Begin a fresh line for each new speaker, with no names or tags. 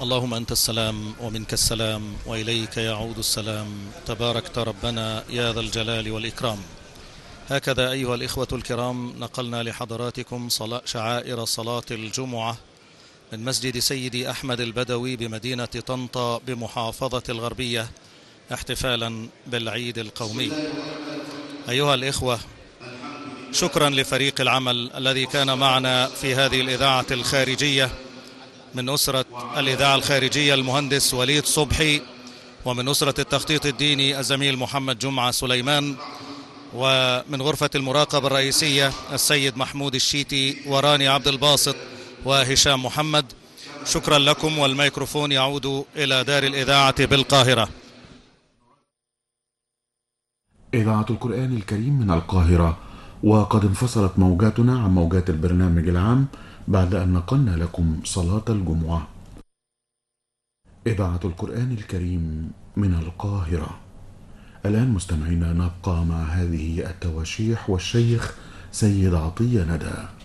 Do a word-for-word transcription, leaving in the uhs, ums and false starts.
اللهم أنت السلام ومنك السلام وإليك يعود السلام، تباركت ربنا يا ذا الجلال والإكرام. هكذا أيها الإخوة الكرام نقلنا لحضراتكم شعائر صلاة الجمعة من مسجد سيدي أحمد البدوي بمدينة طنطا بمحافظة الغربية، احتفالا بالعيد القومي. أيها الإخوة، شكرا لفريق العمل الذي كان معنا في هذه الإذاعة الخارجية، من أسرة الإذاعة الخارجية المهندس وليد صبحي، ومن أسرة التخطيط الديني الزميل محمد جمعة سليمان، ومن غرفة المراقبة الرئيسية السيد محمود الشيتي وراني عبد الباسط وهشام محمد. شكرا لكم، والميكروفون يعود إلى دار الإذاعة بالقاهرة.
إذاعة القرآن الكريم من القاهرة، وقد انفصلت موجاتنا عن موجات البرنامج العام بعد أن نقلنا لكم صلاة الجمعة. إذاعة القرآن الكريم من القاهرة. الآن مستمعينا نبقى مع هذه التواشيح والشيخ سيد عطية ندى.